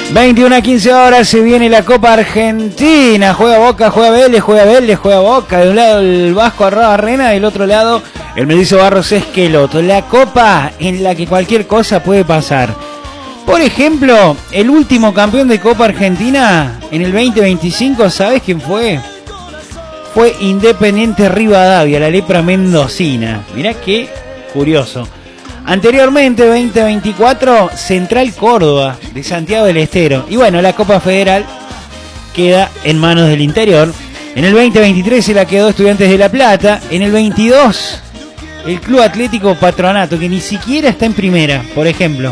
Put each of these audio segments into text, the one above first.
21 a 15 horas se viene la Copa Argentina. Juega Boca, juega Vélez, juega Boca. De un lado el Vasco Arrobarrena, del otro lado el Mellizo Barros Esqueloto. La Copa en la que cualquier cosa puede pasar. Por ejemplo, el último campeón de Copa Argentina en el 2025, ¿sabes quién fue? Fue Independiente Rivadavia, la lepra mendocina. Mirá qué curioso. Anteriormente, 2024, Central Córdoba, de Santiago del Estero. Y bueno, la Copa Federal queda en manos del interior. En el 2023 se la quedó Estudiantes de La Plata. En el 22, el Club Atlético Patronato, que ni siquiera está en primera, por ejemplo.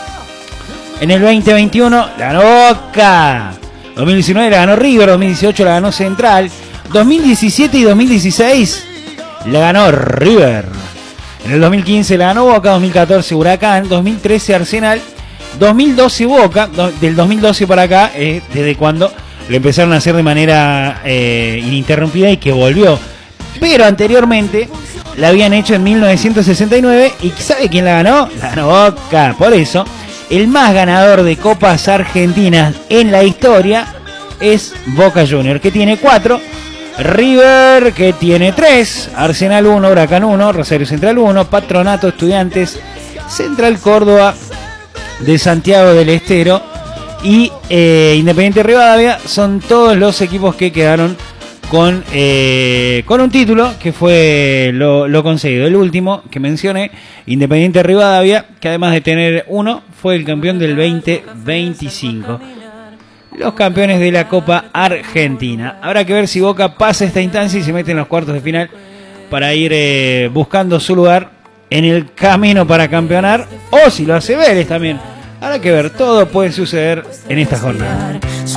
En el 2021 la ganó Boca. 2019 la ganó River, 2018 la ganó Central. 2017 y 2016 la ganó River. En el 2015 la ganó Boca, 2014 Huracán, 2013 Arsenal, 2012 Boca, del 2012 para acá, desde cuando lo empezaron a hacer de manera ininterrumpida y que volvió. Pero anteriormente la habían hecho en 1969 y ¿sabe quién la ganó? La ganó Boca. Por eso, el más ganador de Copas Argentinas en la historia es Boca Juniors, que tiene 4. River, que tiene 3, Arsenal 1, Huracán 1, Rosario Central 1, Patronato, Estudiantes, Central Córdoba de Santiago del Estero y Independiente Rivadavia. Son todos los equipos que quedaron con un título, que fue lo conseguido. El último que mencioné, Independiente Rivadavia, que además de tener 1, fue el campeón del 2025. Los campeones de la Copa Argentina. Habrá que ver si Boca pasa esta instancia y se mete en los cuartos de final para ir buscando su lugar en el camino para campeonar, o si lo hace Vélez también. Habrá que ver, todo puede suceder en esta jornada.